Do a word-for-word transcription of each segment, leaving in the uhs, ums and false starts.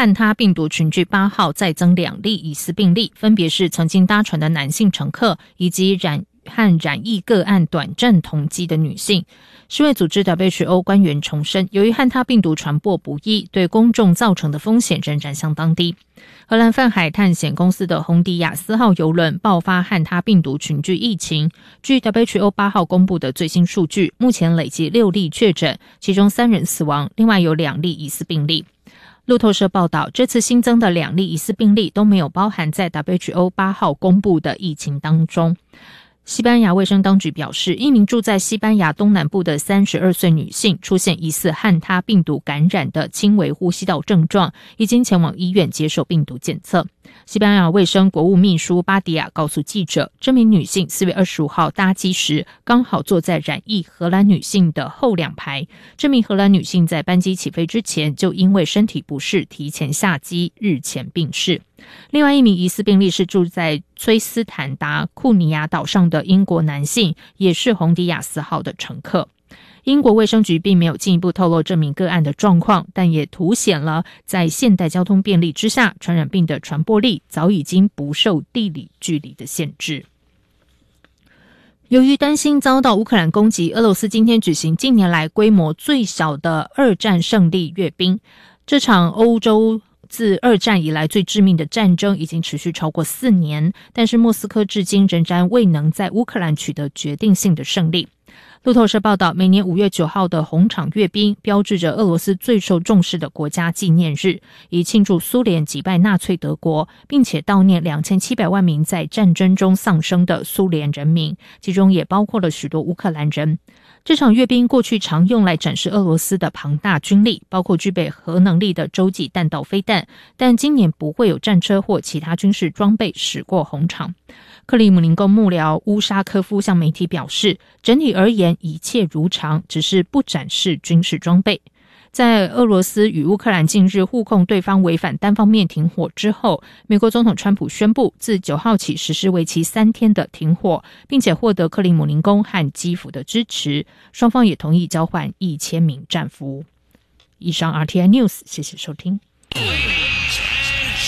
汉他病毒群聚八号再增两例疑似病例，分别是曾经搭船的男性乘客以及染和染疫个案短暂同机的女性。世卫组织 W H O 官员重申，由于汉他病毒传播不易，对公众造成的风险仍然相当低。荷兰泛海探险公司的洪迪亚斯号邮轮爆发汉他病毒群聚疫情，据 W H O 八号公布的最新数据，目前累计六例确诊，其中三人死亡，另外有两例疑似病例。路透社报道，这次新增的两例疑似病例都没有包含在 W H O 八号公布的疫情当中。西班牙卫生当局表示，一名住在西班牙东南部的三十二岁女性出现疑似汉他病毒感染的轻微呼吸道症状，已经前往医院接受病毒检测。西班牙卫生国务秘书巴迪亚告诉记者，这名女性四月二十五号搭机时刚好坐在染疫荷兰女性的后两排。这名荷兰女性在班机起飞之前就因为身体不适提前下机，日前病逝。另外一名疑似病例是住在崔斯坦达库尼亚岛上的英国男性，也是洪迪亚斯号的乘客。英国卫生局并没有进一步透露这名个案的状况，但也凸显了在现代交通便利之下，传染病的传播力早已经不受地理距离的限制。由于担心遭到乌克兰攻击，俄罗斯今天举行近年来规模最小的二战胜利阅兵。这场欧洲自二战以来最致命的战争已经持续超过四年，但是莫斯科至今仍然未能在乌克兰取得决定性的胜利。路透社报道，每年五月九号的红场阅兵标志着俄罗斯最受重视的国家纪念日，以庆祝苏联击败纳粹德国，并且悼念两千七百万名在战争中丧生的苏联人民，其中也包括了许多乌克兰人。这场阅兵过去常用来展示俄罗斯的庞大军力，包括具备核能力的洲际弹道飞弹，但今年不会有战车或其他军事装备驶过红场。克里姆林宫幕僚乌沙科夫向媒体表示，整体而言一切如常，只是不展示军事装备。在俄罗斯与乌克兰近日互控对方违反单方面停火之后，美国总统川普宣布自九号起实施为期三天的停火，并且获得克里姆林宫和基辅的支持，双方也同意交换一千名战俘。以上 R T I News， 谢谢收听。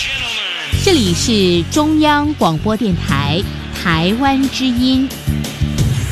这里是中央广播电台台湾之音。